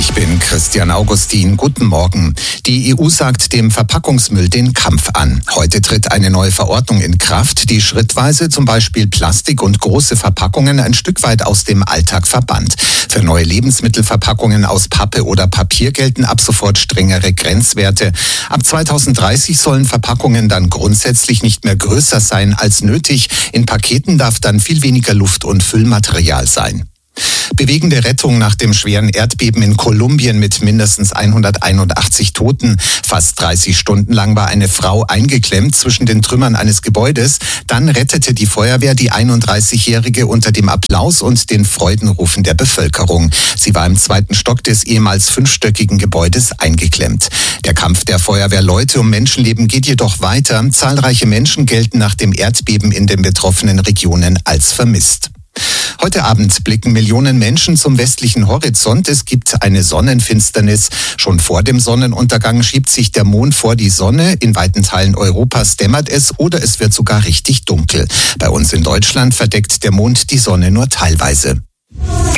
Ich bin Christian Augustin. Guten Morgen. Die EU sagt dem Verpackungsmüll den Kampf an. Heute tritt eine neue Verordnung in Kraft, die schrittweise zum Beispiel Plastik und große Verpackungen ein Stück weit aus dem Alltag verbannt. Für neue Lebensmittelverpackungen aus Pappe oder Papier gelten ab sofort strengere Grenzwerte. Ab 2030 sollen Verpackungen dann grundsätzlich nicht mehr größer sein als nötig. In Paketen darf dann viel weniger Luft- und Füllmaterial sein. Bewegende Rettung nach dem schweren Erdbeben in Kolumbien mit mindestens 181 Toten. Fast 30 Stunden lang war eine Frau eingeklemmt zwischen den Trümmern eines Gebäudes. Dann rettete die Feuerwehr die 31-Jährige unter dem Applaus und den Freudenrufen der Bevölkerung. Sie war im 2. Stock des ehemals 5-stöckigen Gebäudes eingeklemmt. Der Kampf der Feuerwehrleute um Menschenleben geht jedoch weiter. Zahlreiche Menschen gelten nach dem Erdbeben in den betroffenen Regionen als vermisst. Heute Abend blicken Millionen Menschen zum westlichen Horizont. Es gibt eine Sonnenfinsternis. Schon vor dem Sonnenuntergang schiebt sich der Mond vor die Sonne. In weiten Teilen Europas dämmert es oder es wird sogar richtig dunkel. Bei uns in Deutschland verdeckt der Mond die Sonne nur teilweise.